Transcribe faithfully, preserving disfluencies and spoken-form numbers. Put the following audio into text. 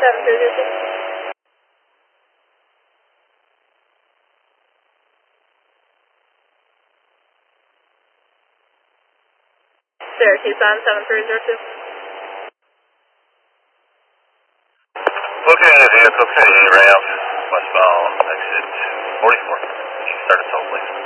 seven three zero six. Syracuse on seven three zero two. Looking at the vehicle, heading around westbound exit forty-four. Start at Salt Lake.